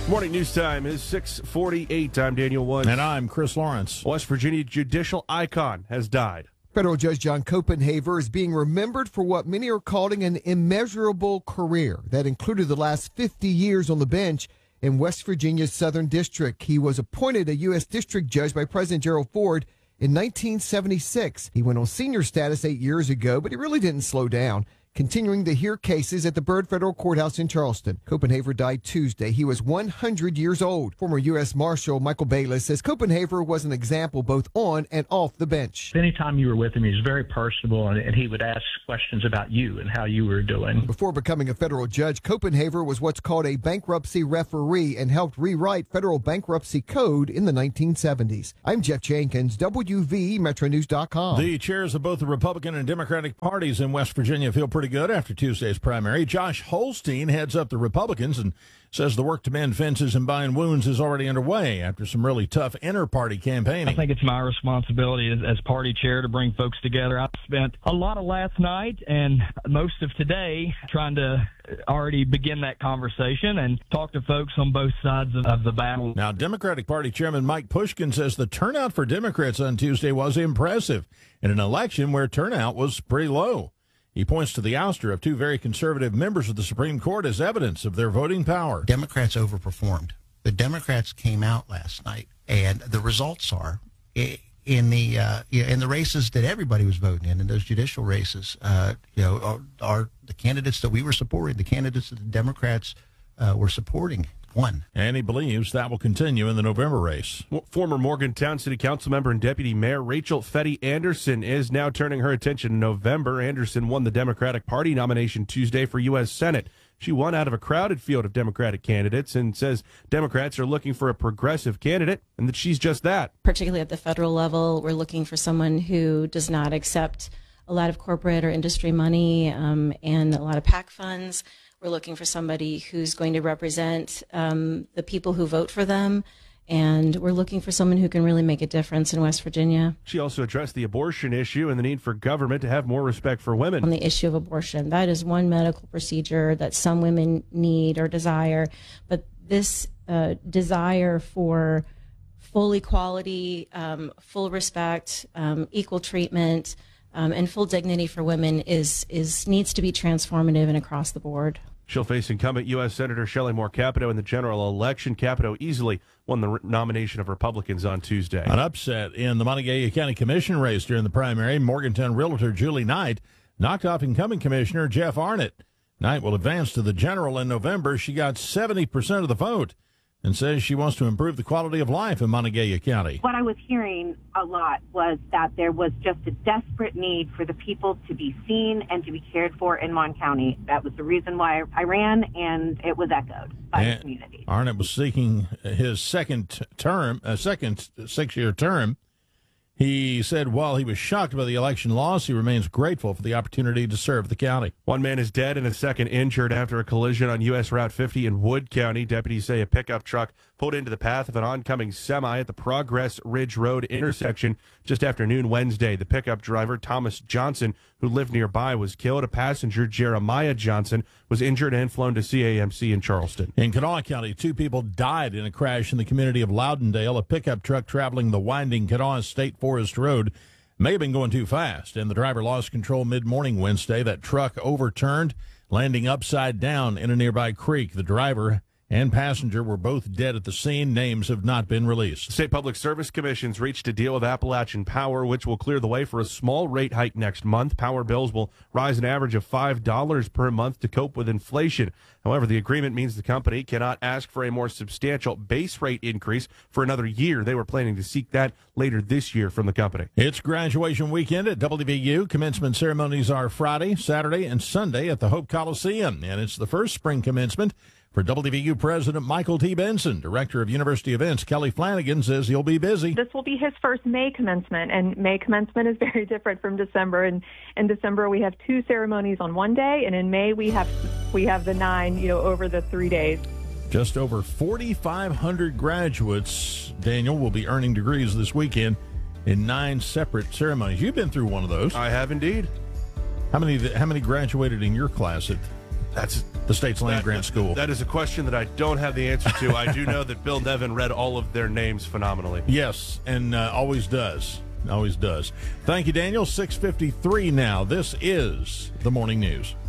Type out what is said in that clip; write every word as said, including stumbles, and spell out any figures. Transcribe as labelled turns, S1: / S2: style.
S1: Morning news time is six forty-eight. I'm Daniel Woods.
S2: And I'm Chris Lawrence.
S1: West Virginia judicial icon has died.
S3: Federal Judge John Copenhaver is being remembered for what many are calling an immeasurable career that included the last fifty years on the bench in West Virginia's Southern District. He was appointed a U S District Judge by President Gerald Ford in nineteen seventy-six. He went on senior status eight years ago, but he really didn't slow down, continuing to hear cases at the Byrd Federal Courthouse in Charleston. Copenhaver died Tuesday. He was one hundred years old. Former U S Marshal Michael Bayless says Copenhaver was an example both on and off the bench.
S4: Anytime you were with him, he was very personable, and, and he would ask questions about you and how you were doing.
S3: Before becoming a federal judge, Copenhaver was what's called a bankruptcy referee and helped rewrite federal bankruptcy code in the nineteen seventies. I'm Jeff Jenkins, W V Metro News dot com.
S2: The chairs of both the Republican and Democratic parties in West Virginia feel pretty good after Tuesday's primary. Josh Holstein heads up the Republicans and says the work to mend fences and bind wounds is already underway after some really tough inter-party campaigning.
S5: I think it's my responsibility as, as party chair to bring folks together. I've spent a lot of last night and most of today trying to already begin that conversation and talk to folks on both sides of, of the battle.
S2: Now, Democratic Party Chairman Mike Pushkin says the turnout for Democrats on Tuesday was impressive in an election where turnout was pretty low. He points to the ouster of two very conservative members of the Supreme Court as evidence of their voting power.
S6: Democrats overperformed. The Democrats came out last night, and the results are in the uh, in the races that everybody was voting in, in those judicial races. Uh, you know, are, are the candidates that we were supporting, the candidates that the Democrats uh, were supporting. One.
S2: And he believes that will continue in the November race.
S1: Former Morgantown City Council member and Deputy Mayor Rachel Fetty Anderson is now turning her attention to November. Anderson won the Democratic Party nomination Tuesday for U S Senate. She won out of a crowded field of Democratic candidates and says Democrats are looking for a progressive candidate and that she's just that.
S7: Particularly at the federal level, we're looking for someone who does not accept a lot of corporate or industry money um, and a lot of PAC funds. We're looking for somebody who's going to represent um, the people who vote for them, and we're looking for someone who can really make a difference in West Virginia.
S1: She also addressed the abortion issue and the need for government to have more respect for women.
S7: On the issue of abortion, that is one medical procedure that some women need or desire, but this uh, desire for full equality, um, full respect, um, equal treatment, um, and full dignity for women is is needs to be transformative and across the board.
S1: She'll face incumbent U S Senator Shelley Moore Capito in the general election. Capito easily won the nomination of Republicans on Tuesday.
S2: An upset in the Montague County Commission race during the primary. Morgantown Realtor Julie Knight knocked off incumbent Commissioner Jeff Arnott. Knight will advance to the general in November. She got seventy percent of the vote and says she wants to improve the quality of life in Montague County.
S8: What I was hearing a lot was that there was just a desperate need for the people to be seen and to be cared for in Mon County. That was the reason why I ran, and it was echoed by
S2: and
S8: the community.
S2: Arnott was seeking his second term, a second six-year term. He said while he was shocked by the election loss, he remains grateful for the opportunity to serve the county.
S1: One man is dead and a second injured after a collision on U S Route fifty in Wood County. Deputies say a pickup truck pulled into the path of an oncoming semi at the Progress Ridge Road intersection just after noon Wednesday. The pickup driver, Thomas Johnson, who lived nearby, was killed. A passenger, Jeremiah Johnson, was injured and flown to C A M C in Charleston.
S2: In Kanawha County, two people died in a crash in the community of Loudondale. A pickup truck traveling the winding Kanawha State Forest Road may have been going too fast, and the driver lost control mid-morning Wednesday. That truck overturned, landing upside down in a nearby creek. The driver and passenger were both dead at the scene. Names have not been released.
S1: The State Public Service Commission's reached a deal with Appalachian Power, which will clear the way for a small rate hike next month. Power bills will rise an average of five dollars per month to cope with inflation. However, the agreement means the company cannot ask for a more substantial base rate increase for another year. They were planning to seek that later this year from the company.
S2: It's graduation weekend at W V U. Commencement ceremonies are Friday, Saturday, and Sunday at the Hope Coliseum, and it's the first spring commencement for W V U President Michael T. Benson. Director of University Events Kelly Flanagan says he'll be busy.
S9: This will be his first May commencement, and May commencement is very different from December. And in December, we have two ceremonies on one day, and in May, we have we have the nine, you know, over the three days.
S2: Just over forty-five hundred graduates, Daniel, will be earning degrees this weekend in nine separate ceremonies. You've been through one of those.
S1: I have indeed.
S2: How many How many graduated in your class? At
S1: That's
S2: the state's land
S1: That-
S2: grant
S1: that-
S2: school.
S1: That is a question that I don't have the answer to. I do know that Bill Nevin read all of their names phenomenally.
S2: Yes, and uh, always does. Always does. Thank you, Daniel. six fifty-three now. This is the Morning News.